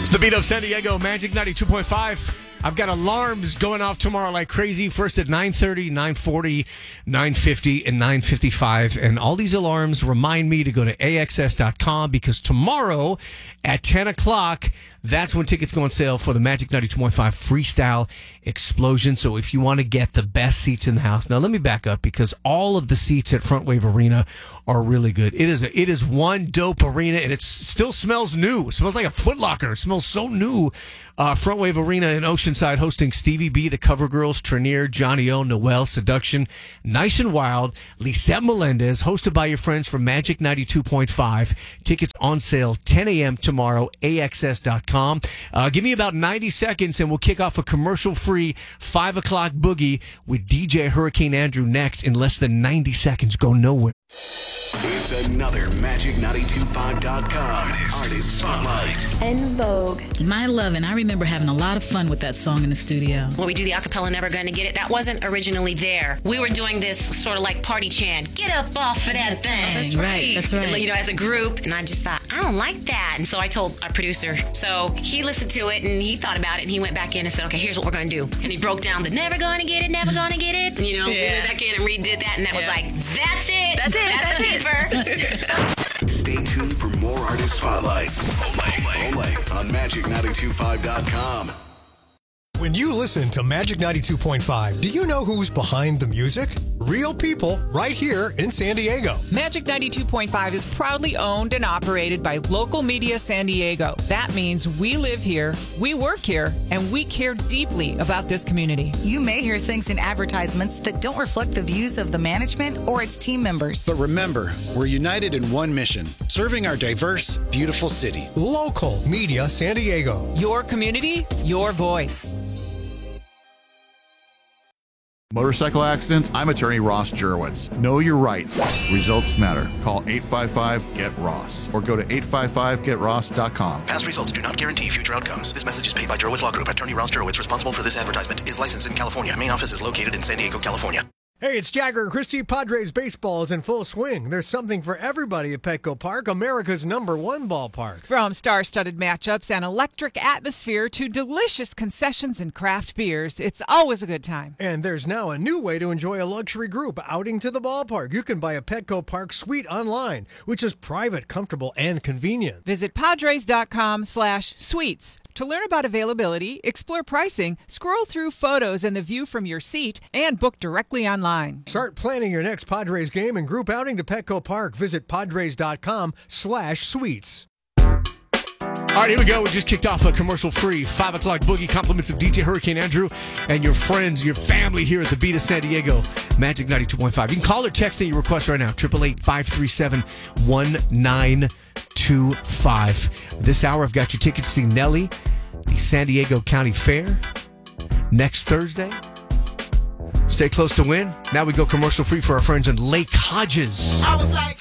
It's the Beat of San Diego, Magic 92.5. I've got alarms going off tomorrow like crazy. First at 9:30, 9:40, 9:50, and 9:55. And all these alarms remind me to go to AXS.com because tomorrow at 10 o'clock, that's when tickets go on sale for the Magic 92.5 Freestyle Explosion. So if you want to get the best seats in the house. Now, let me back up because all of the seats at Front Wave Arena are really good. It is one dope arena, and it still smells new. It smells like a Foot Locker. It smells so new. Front Wave Arena in Oceanside hosting Stevie B, the Cover Girls, Trenier, Johnny O, Noel, Seduction, Nice and Wild, Lisette Melendez, hosted by your friends from Magic 92.5. Tickets on sale 10 a.m. tomorrow, AXS.com. Give me about 90 seconds, and we'll kick off a commercial-free 5 o'clock boogie with DJ Hurricane Andrew next in less than 90 seconds. Go nowhere. It's another Magic925.com Artist Spotlight. En Vogue. My Lovin', I remember having a lot of fun with that song in the studio. When we do the acapella Never Gonna Get It, that wasn't originally there. We were doing this sort of like party chant, get up off of that thing. That's right, that's right. You know, as a group, and I just thought, I don't like that. And so I told our producer. So he listened to it and he thought about it and he went back in and said, okay, here's what we're gonna do. And he broke down the Never Gonna Get It, Never Gonna Get It. And, you know, we went back in and redid that, and that was like, that's it. That's it. Stay tuned for more Artist Spotlights. Only on Magic925.com. When you listen to Magic 92.5, do you know who's behind the music? Real people right here in San Diego. Magic 92.5 is proudly owned and operated by Local Media San Diego. That means we live here, we work here, and we care deeply about this community. You may hear things in advertisements that don't reflect the views of the management or its team members. But remember, we're united in one mission, serving our diverse, beautiful city. Local Media San Diego. Your community, your voice. Motorcycle accident? I'm attorney Ross Jurwitz. Know your rights. Results matter. Call 855-GET-ROSS or go to 855getross.com. Past results do not guarantee future outcomes. This message is paid by Jurwitz Law Group. Attorney Ross Jurwitz, responsible for this advertisement, is licensed in California. Main office is located in San Diego, California. Hey, it's Jagger and Christie. Padres baseball is in full swing. There's something for everybody at Petco Park, America's #1 ballpark. From star-studded matchups and electric atmosphere to delicious concessions and craft beers, it's always a good time. And there's now a new way to enjoy a luxury group outing to the ballpark. You can buy a Petco Park suite online, which is private, comfortable, and convenient. Visit Padres.com/suites to learn about availability, explore pricing, scroll through photos and the view from your seat, and book directly online. Start planning your next Padres game and group outing to Petco Park. Visit Padres.com/suites. All right, here we go. We just kicked off a commercial-free 5 o'clock boogie. Compliments of DJ Hurricane Andrew and your friends, your family here at the Beat of San Diego, Magic 92.5. You can call or text in your request right now, 888-537-1925. This hour, I've got your tickets to see Nelly, the San Diego County Fair, next Thursday. Stay close to win. Now we go commercial-free for our friends in Lake Hodges. I was like...